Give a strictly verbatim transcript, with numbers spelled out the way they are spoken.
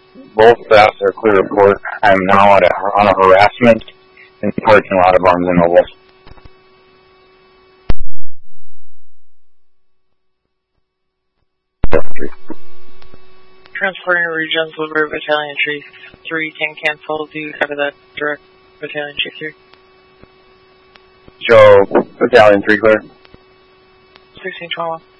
Both staffs are clear report. I am now at a, on a harassment in the parking lot of Barnes and Noble. Transporting regions over Battalion Chief three can cancel. Do you cover that direct Battalion Chief three? Joe, Battalion three clear. sixteen twenty-one.